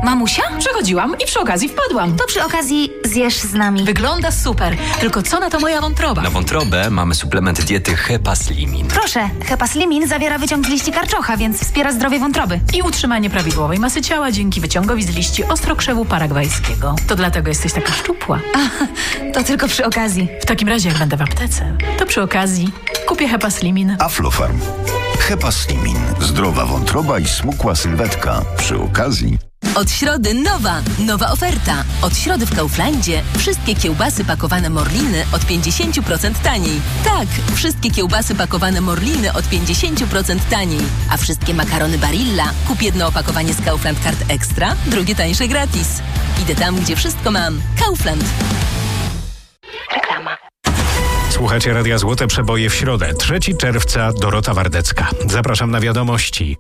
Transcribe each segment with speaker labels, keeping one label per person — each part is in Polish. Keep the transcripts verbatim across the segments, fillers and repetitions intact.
Speaker 1: Mamusia?
Speaker 2: Przechodziłam i przy okazji wpadłam.
Speaker 1: To przy okazji zjesz z nami.
Speaker 2: Wygląda super, tylko co na to moja wątroba?
Speaker 3: Na wątrobę mamy suplement diety Hepaslimin.
Speaker 1: Proszę, Hepaslimin zawiera wyciąg z liści karczocha, więc wspiera zdrowie wątroby.
Speaker 2: I utrzymanie prawidłowej masy ciała dzięki wyciągowi z liści ostrokrzewu paragwajskiego. To dlatego jesteś taka szczupła.
Speaker 1: A, to tylko przy okazji.
Speaker 2: W takim razie, jak będę w aptece, to przy okazji kupię Hepaslimin.
Speaker 4: Aflofarm. Hepaslimin. Zdrowa wątroba i smukła sylwetka. Przy okazji...
Speaker 5: Od środy nowa, nowa oferta. Od środy w Kauflandzie wszystkie kiełbasy pakowane Morliny od pięćdziesiąt procent taniej. Tak, wszystkie kiełbasy pakowane Morliny od pięćdziesiąt procent taniej. A wszystkie makarony Barilla kup jedno opakowanie z Kaufland Card Extra, drugie tańsze gratis. Idę tam, gdzie wszystko mam. Kaufland.
Speaker 1: Reklama.
Speaker 6: Słuchacie Radia Złote Przeboje w środę, trzeciego czerwca, Dorota Wardecka. Zapraszam na wiadomości.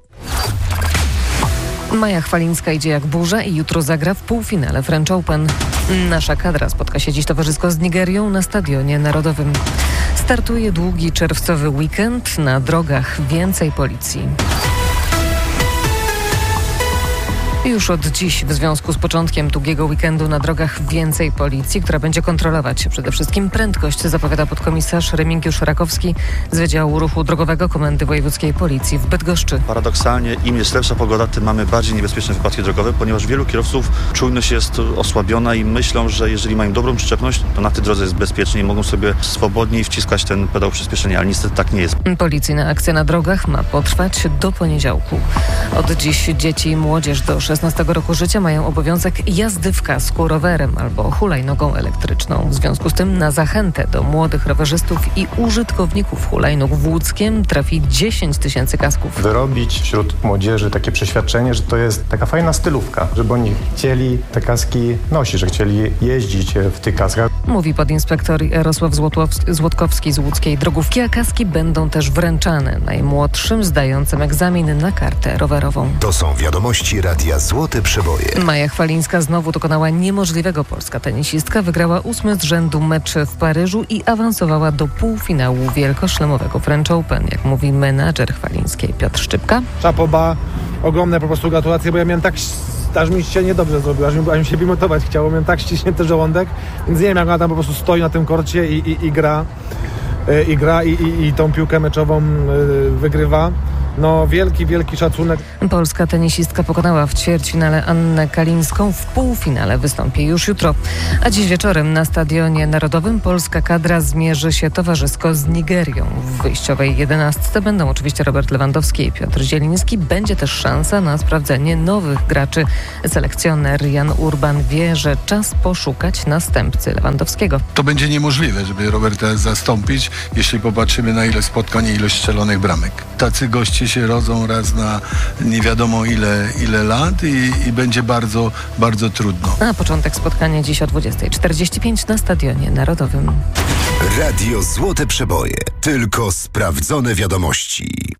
Speaker 7: Maja Chwalińska idzie jak burza i jutro zagra w półfinale French Open. Nasza kadra spotka się dziś towarzysko z Nigerią na Stadionie Narodowym. Startuje długi czerwcowy weekend, na drogach więcej policji. Już od dziś w związku z początkiem długiego weekendu na drogach więcej policji, która będzie kontrolować przede wszystkim prędkość, zapowiada podkomisarz Remigiusz Rakowski z Wydziału Ruchu Drogowego Komendy Wojewódzkiej Policji w Bydgoszczy.
Speaker 8: Paradoksalnie im jest lepsza pogoda, tym mamy bardziej niebezpieczne wypadki drogowe, ponieważ wielu kierowców czujność jest osłabiona i myślą, że jeżeli mają dobrą przyczepność, to na tej drodze jest bezpiecznie i mogą sobie swobodniej wciskać ten pedał przyspieszenia, ale niestety tak nie jest.
Speaker 7: Policyjna akcja na drogach ma potrwać do poniedziałku. Od dziś dzieci i młodzież do szesnastego roku życia mają obowiązek jazdy w kasku rowerem albo hulajnogą elektryczną. W związku z tym na zachętę do młodych rowerzystów i użytkowników hulajnóg w Łódzkiem trafi dziesięć tysięcy kasków.
Speaker 9: Wyrobić wśród młodzieży takie przeświadczenie, że to jest taka fajna stylówka, żeby oni chcieli te kaski nosić, że chcieli jeździć w tych kaskach.
Speaker 7: Mówi podinspektor Jarosław Złotkowski z łódzkiej drogówki, a kaski będą też wręczane najmłodszym zdającym egzamin na kartę rowerową.
Speaker 4: To są wiadomości Radia Złote Przeboje.
Speaker 7: Maja Chwalińska znowu dokonała niemożliwego. Polska tenisistka wygrała ósmy z rzędu mecz w Paryżu i awansowała do półfinału wielkoszlemowego French Open, jak mówi menadżer Chwalińskiej Piotr Szczypka.
Speaker 10: Szapoba, ogromne po prostu gratulacje, bo ja miałem tak, aż mi się niedobrze zrobiło, aż mi, aż mi się wymiotować chciało, miałem tak ściśnięty żołądek, więc nie wiem, jak ona tam po prostu stoi na tym korcie i, i, i gra, i, i gra i, i, i tą piłkę meczową y, wygrywa. No wielki, wielki szacunek.
Speaker 7: Polska tenisistka pokonała w ćwierćfinale Annę Kalińską. W półfinale wystąpi już jutro. A dziś wieczorem na Stadionie Narodowym polska kadra zmierzy się towarzysko z Nigerią. W wyjściowej jedenastce będą oczywiście Robert Lewandowski i Piotr Zieliński. Będzie też szansa na sprawdzenie nowych graczy. Selekcjoner Jan Urban wie, że czas poszukać następcy Lewandowskiego.
Speaker 11: To będzie niemożliwe, żeby Roberta zastąpić, jeśli popatrzymy na ile spotkań i ilość strzelonych bramek. Tacy goście się rodzą raz na nie wiadomo ile, ile lat i, i będzie bardzo, bardzo trudno.
Speaker 7: A początek spotkania dziś o dwudziestej czterdzieści pięć na Stadionie Narodowym.
Speaker 4: Radio Złote Przeboje. Tylko sprawdzone wiadomości.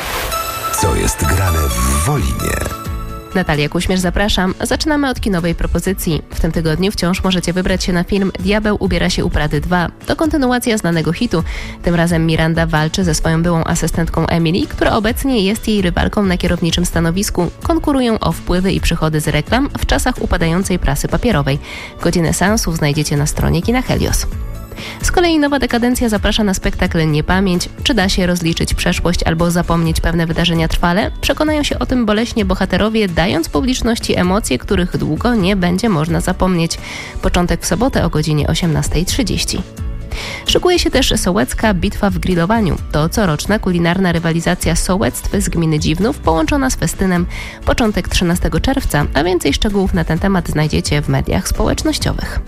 Speaker 4: Co jest grane w Wolinie?
Speaker 12: Natalia Kuśmierz, zapraszam. Zaczynamy od kinowej propozycji. W tym tygodniu wciąż możecie wybrać się na film Diabeł ubiera się u Prady dwa. To kontynuacja znanego hitu. Tym razem Miranda walczy ze swoją byłą asystentką Emily, która obecnie jest jej rywalką na kierowniczym stanowisku. Konkurują o wpływy i przychody z reklam w czasach upadającej prasy papierowej. Godzinę seansów znajdziecie na stronie Kina Helios. Z kolei Nowa Dekadencja zaprasza na spektakl Niepamięć. Czy da się rozliczyć przeszłość albo zapomnieć pewne wydarzenia trwale? Przekonają się o tym boleśnie bohaterowie, dając publiczności emocje, których długo nie będzie można zapomnieć. Początek w sobotę o godzinie osiemnasta trzydzieści. Szykuje się też sołecka Bitwa w grillowaniu. To coroczna kulinarna rywalizacja sołectw z gminy Dziwnów połączona z festynem. Początek trzynastego czerwca, a więcej szczegółów na ten temat znajdziecie w mediach społecznościowych.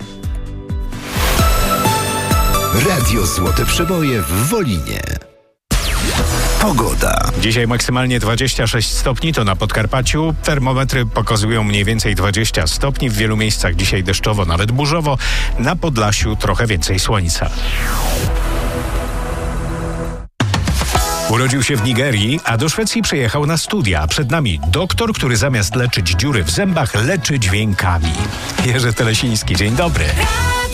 Speaker 4: Radio Złote Przeboje w Wolinie. Pogoda.
Speaker 6: Dzisiaj maksymalnie dwadzieścia sześć stopni, to na Podkarpaciu. Termometry pokazują mniej więcej dwadzieścia stopni. W wielu miejscach dzisiaj deszczowo, nawet burzowo. Na Podlasiu trochę więcej słońca. Urodził się w Nigerii, a do Szwecji przyjechał na studia. Przed nami doktor, który zamiast leczyć dziury w zębach, leczy dźwiękami. Jerzy Telesiński, dzień dobry.